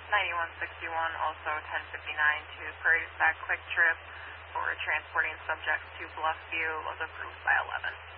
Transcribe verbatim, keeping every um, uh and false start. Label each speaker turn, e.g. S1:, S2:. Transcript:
S1: ninety-one sixty-one, also ten fifty-nine to Prairie Stack Quick Trip for transporting subjects to Bluffview was approved by eleven.